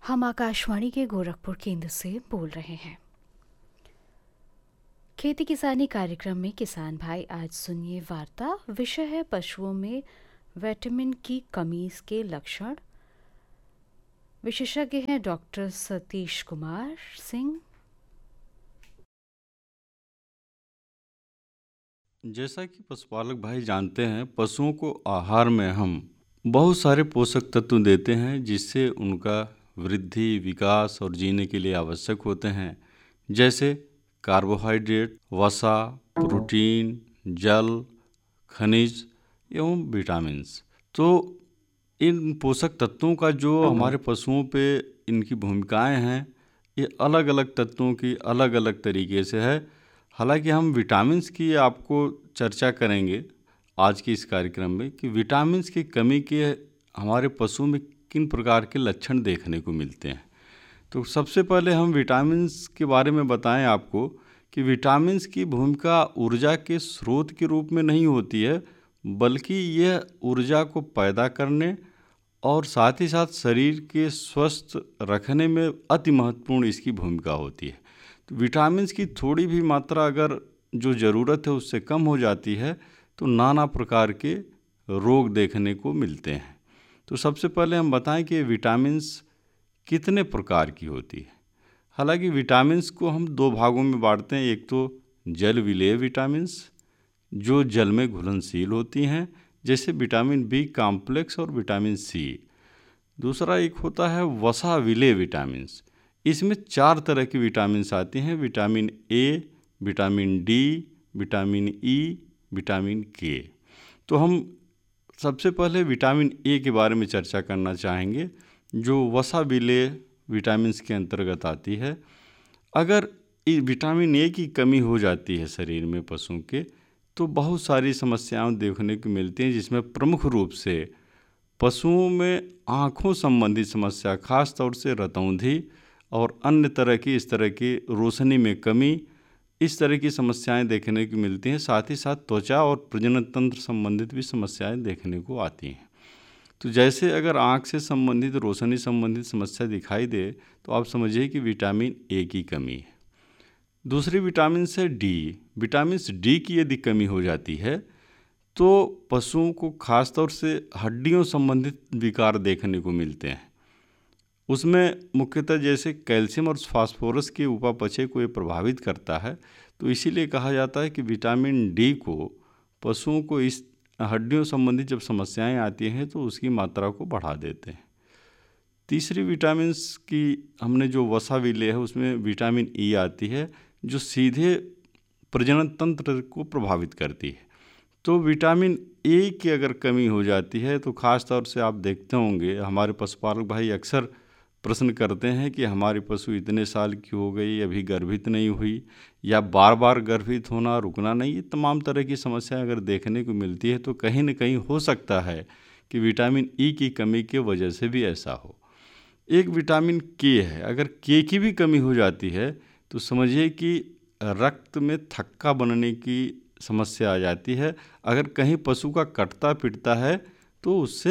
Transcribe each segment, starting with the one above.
हम आकाशवाणी के गोरखपुर केंद्र से बोल रहे हैं। खेती किसानी कार्यक्रम में किसान भाई आज सुनिए वार्ता। विषय है पशुओं में विटामिन की कमी के लक्षण। विशेषज्ञ हैं डॉक्टर सतीश कुमार सिंह। जैसा कि पशुपालक भाई जानते हैं, पशुओं को आहार में हम बहुत सारे पोषक तत्व देते हैं जिससे उनका वृद्धि, विकास और जीने के लिए आवश्यक होते हैं, जैसे कार्बोहाइड्रेट, वसा, प्रोटीन, जल, खनिज एवं विटामिन्स। तो इन पोषक तत्वों का जो हमारे पशुओं पे इनकी भूमिकाएं हैं, ये अलग अलग तत्वों की अलग अलग तरीके से है। हालांकि हम विटामिन्स की आपको चर्चा करेंगे आज के इस कार्यक्रम में कि विटामिन्स की कमी के हमारे पशुओं में किन प्रकार के लक्षण देखने को मिलते हैं। तो सबसे पहले हम विटामिन्स के बारे में बताएं आपको कि विटामिन्स की भूमिका ऊर्जा के स्रोत के रूप में नहीं होती है, बल्कि यह ऊर्जा को पैदा करने और साथ ही साथ शरीर के स्वस्थ रखने में अति महत्वपूर्ण इसकी भूमिका होती है। तो विटामिन्स की थोड़ी भी मात्रा अगर जो ज़रूरत है उससे कम हो जाती है तो नाना प्रकार के रोग देखने को मिलते हैं। तो सबसे पहले हम बताएं कि विटामिन्स कितने प्रकार की होती है। हालांकि विटामिन्स को हम दो भागों में बांटते हैं। एक तो जल विलेय विटामिन्स जो जल में घुलनशील होती हैं, जैसे विटामिन बी कॉम्प्लेक्स और विटामिन सी। दूसरा एक होता है वसा विलेय विटामिन्स। इसमें 4 तरह की विटामिन्स आती हैं: vitamin A, vitamin D, vitamin E, vitamin के। तो हम सबसे पहले विटामिन ए के बारे में चर्चा करना चाहेंगे, जो वसा विलेय विटामिन्स के अंतर्गत आती है। अगर विटामिन ए की कमी हो जाती है शरीर में पशुओं के, तो बहुत सारी समस्याएं देखने को मिलती हैं, जिसमें प्रमुख रूप से पशुओं में आँखों संबंधी समस्या, खास तौर से रतौंधी और अन्य तरह की इस तरह की रोशनी में कमी, इस तरह की समस्याएं देखने को मिलती हैं। साथ ही साथ त्वचा और प्रजनन तंत्र संबंधित भी समस्याएं देखने को आती हैं। तो जैसे अगर आँख से संबंधित, रोशनी संबंधित समस्या दिखाई दे तो आप समझिए कि विटामिन ए की कमी है। दूसरी विटामिन से डी। विटामिन डी की यदि कमी हो जाती है तो पशुओं को खासतौर से हड्डियों संबंधित विकार देखने को मिलते हैं। उसमें मुख्यतः जैसे कैल्शियम और फास्फोरस के उपापचय को ये प्रभावित करता है, तो इसीलिए कहा जाता है कि विटामिन डी को पशुओं को इस हड्डियों संबंधी जब समस्याएं आती हैं तो उसकी मात्रा को बढ़ा देते हैं। तीसरी विटामिन्स की हमने जो वसा विलेय है उसमें विटामिन ई आती है, जो सीधे प्रजनन तंत्र को प्रभावित करती है। तो विटामिन ए की अगर कमी हो जाती है तो ख़ास तौर से आप देखते होंगे हमारे पशुपालक भाई अक्सर प्रश्न करते हैं कि हमारी पशु इतने साल की हो गई, अभी गर्भित नहीं हुई, या बार बार गर्भित होना, रुकना नहीं। ये तमाम तरह की समस्याएं अगर देखने को मिलती है तो कहीं न कहीं हो सकता है कि विटामिन ई की कमी की वजह से भी ऐसा हो। एक विटामिन के है, अगर के की भी कमी हो जाती है तो समझिए कि रक्त में थक्का बनने की समस्या आ जाती है। अगर कहीं पशु का कटता पिटता है तो उससे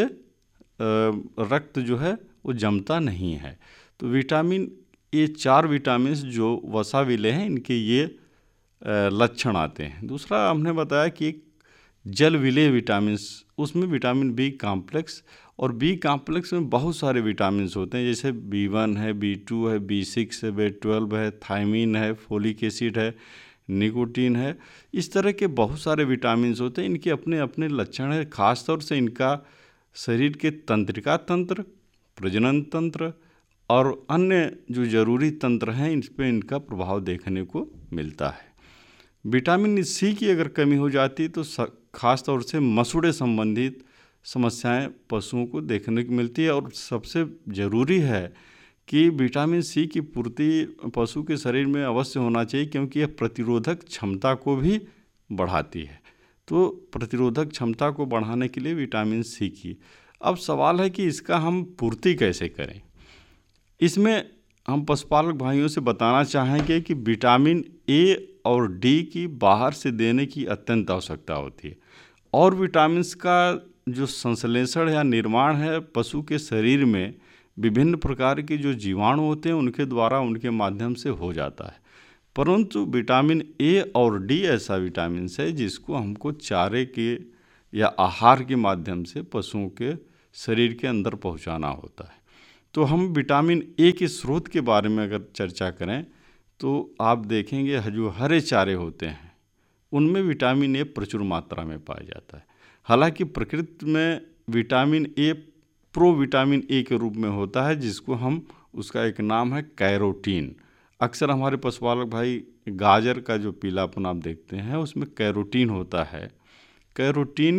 रक्त जो है वो जमता नहीं है। तो विटामिन, ये 4 विटामिन्स जो वसा विलेय हैं, इनके ये लक्षण आते हैं। दूसरा हमने बताया कि एक जल विलेय विटामिन्स, उसमें विटामिन बी कॉम्प्लेक्स, और बी कॉम्प्लेक्स में बहुत सारे विटामिन्स होते हैं, जैसे B1 है, B2 है, B6 है, B12 है, थायमीन है, फोलिक एसिड है, निकोटीन है। इस तरह के बहुत सारे विटामिन्स होते हैं। इनके अपने अपने लक्षण हैं। खासतौर से इनका शरीर के तंत्रिका तंत्र, प्रजनन तंत्र और अन्य जो जरूरी तंत्र हैं, इन पर इनका प्रभाव देखने को मिलता है। विटामिन सी की अगर कमी हो जाती तो खास तौर से मसूड़े संबंधित समस्याएं पशुओं को देखने को मिलती है। और सबसे ज़रूरी है कि विटामिन सी की पूर्ति पशु के शरीर में अवश्य होना चाहिए, क्योंकि यह प्रतिरोधक क्षमता को भी बढ़ाती है। तो प्रतिरोधक क्षमता को बढ़ाने के लिए विटामिन सी की, अब सवाल है कि इसका हम पूर्ति कैसे करें। इसमें हम पशुपालक भाइयों से बताना चाहेंगे कि विटामिन ए और डी की बाहर से देने की अत्यंत आवश्यकता होती है, और विटामिन्स का जो संश्लेषण या निर्माण है पशु के शरीर में विभिन्न प्रकार के जो जीवाणु होते हैं उनके द्वारा उनके माध्यम से हो जाता है। परंतु विटामिन ए और डी ऐसा विटामिन है जिसको हमको चारे के या आहार के माध्यम से पशुओं के शरीर के अंदर पहुंचाना होता है। तो हम विटामिन ए के स्रोत के बारे में अगर चर्चा करें तो आप देखेंगे जो हरे चारे होते हैं उनमें विटामिन ए प्रचुर मात्रा में पाया जाता है। हालांकि प्रकृति में विटामिन ए प्रोविटामिन ए के रूप में होता है, जिसको हम उसका एक नाम है कैरोटीन। अक्सर हमारे पशुपालक भाई गाजर का जो पीलापन आप देखते हैं उसमें कैरोटीन होता है। कैरोटीन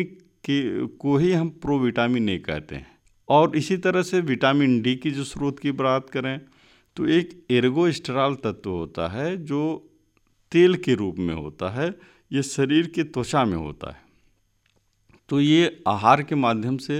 को ही हम प्रोविटामिन ए कहते हैं। और इसी तरह से विटामिन डी की जो स्रोत की बात करें तो एक एर्गोस्टेरॉल तत्व होता है जो तेल के रूप में होता है, ये शरीर के त्वचा में होता है। तो ये आहार के माध्यम से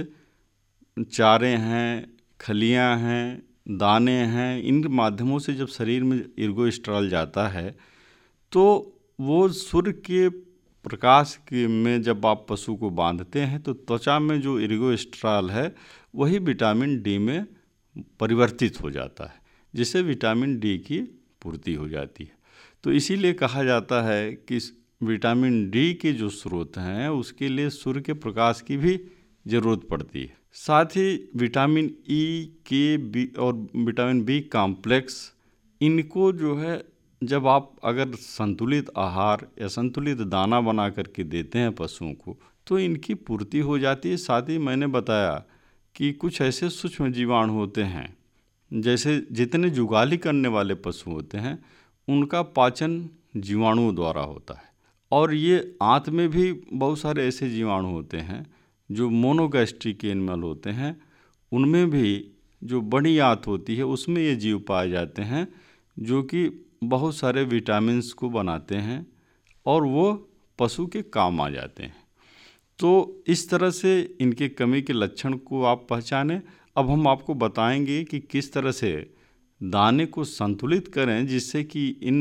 चारे हैं, खलियां हैं, दाने हैं, इन माध्यमों से जब शरीर में एर्गोस्टेरॉल जाता है तो वो सूर्य के प्रकाश के में जब आप पशु को बांधते हैं तो त्वचा में जो एर्गोस्टेरॉल है वही विटामिन डी में परिवर्तित हो जाता है, जिससे विटामिन डी की पूर्ति हो जाती है। तो इसीलिए कहा जाता है कि विटामिन डी के जो स्रोत हैं उसके लिए सूर्य के प्रकाश की भी ज़रूरत पड़ती है। साथ ही विटामिन ई, के, बी और विटामिन बी कॉम्प्लेक्स, इनको जो है जब आप अगर संतुलित आहार या संतुलित दाना बना करके देते हैं पशुओं को तो इनकी पूर्ति हो जाती है। साथ ही मैंने बताया कि कुछ ऐसे सूक्ष्म जीवाणु होते हैं, जैसे जितने जुगाली करने वाले पशु होते हैं उनका पाचन जीवाणुओं द्वारा होता है। और ये आंत में भी बहुत सारे ऐसे जीवाणु होते हैं जो मोनोगैस्ट्रिक एनिमल होते हैं, उनमें भी जो बड़ी आंत होती है उसमें ये जीव पाए जाते हैं जो कि बहुत सारे विटामिन्स को बनाते हैं और वो पशु के काम आ जाते हैं। तो इस तरह से इनके कमी के लक्षण को आप पहचानें। अब हम आपको बताएंगे कि किस तरह से दाने को संतुलित करें जिससे कि इन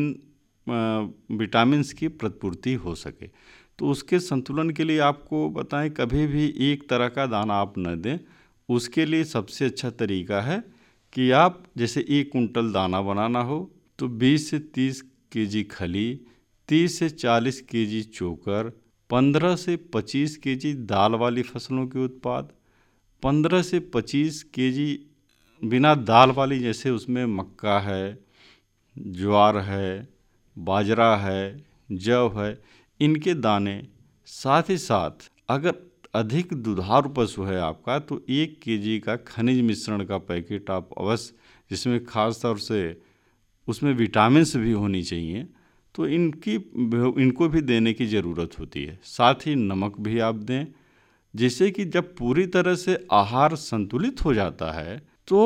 विटामिन्स की प्रतिपूर्ति हो सके। तो उसके संतुलन के लिए आपको बताएं, कभी भी एक तरह का दाना आप न दें। उसके लिए सबसे अच्छा तरीका है कि आप जैसे 1 कुंटल दाना बनाना हो तो 20 से 30 केजी खली, 30 से 40 केजी चोकर, 15 से 25 केजी दाल वाली फसलों के उत्पाद, 15 से 25 केजी बिना दाल वाली, जैसे उसमें मक्का है, ज्वार है, बाजरा है, जव है, इनके दाने। साथ ही साथ अगर अधिक दुधारू पशु है आपका तो 1 केजी का खनिज मिश्रण का पैकेट आप अवश्य, जिसमें खास तौर से उसमें विटामिन्स भी होनी चाहिए, तो इनको भी देने की ज़रूरत होती है। साथ ही नमक भी आप दें, जिससे कि जब पूरी तरह से आहार संतुलित हो जाता है तो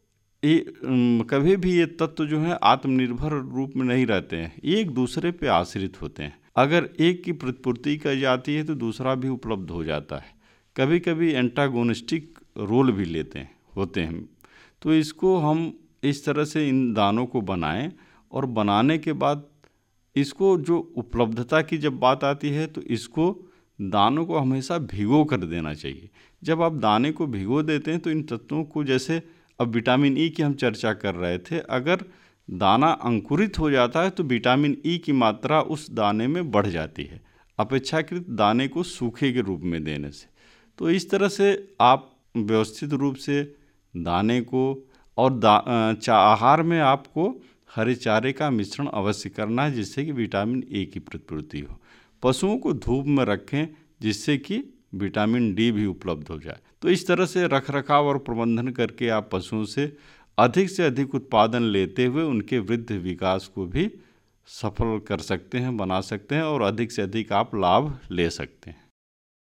कभी भी ये तत्व जो है आत्मनिर्भर रूप में नहीं रहते हैं, एक दूसरे पे आश्रित होते हैं। अगर एक की प्रतिपूर्ति की जाती है तो दूसरा भी उपलब्ध हो जाता है। कभी कभी एंटागोनिस्टिक रोल भी होते हैं। तो इसको हम इस तरह से इन दानों को बनाएं और बनाने के बाद इसको जो उपलब्धता की जब बात आती है तो इसको दानों को हमेशा भिगो कर देना चाहिए। जब आप दाने को भिगो देते हैं तो इन तत्वों को, जैसे अब विटामिन ई की हम चर्चा कर रहे थे, अगर दाना अंकुरित हो जाता है तो विटामिन ई की मात्रा उस दाने में बढ़ जाती है अपेक्षाकृत दाने को सूखे के रूप में देने से। तो इस तरह से आप व्यवस्थित रूप से दाने को और आहार में आपको हरे चारे का मिश्रण अवश्य करना है, जिससे कि विटामिन ए की प्रतिपूर्ति हो। पशुओं को धूप में रखें जिससे कि विटामिन डी भी उपलब्ध हो जाए। तो इस तरह से रखरखाव और प्रबंधन करके आप पशुओं से अधिक उत्पादन लेते हुए उनके वृद्धि विकास को भी सफल कर सकते हैं, बना सकते हैं और अधिक से अधिक आप लाभ ले सकते हैं।